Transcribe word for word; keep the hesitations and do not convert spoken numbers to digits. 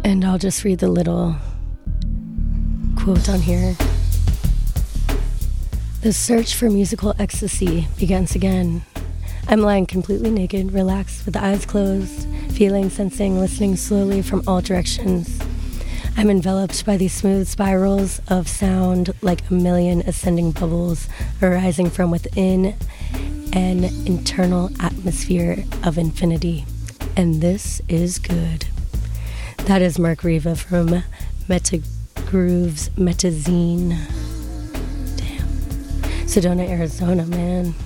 And I'll just read the little quote on here. The search for musical ecstasy begins again. I'm lying completely naked, relaxed, with eyes closed, feeling, sensing, listening slowly from all directions. I'm enveloped by these smooth spirals of sound like a million ascending bubbles arising from within an internal atmosphere of infinity. And this is good. That is Mark Riva from Meta Grooves Metazine. Damn. Sedona, Arizona, man.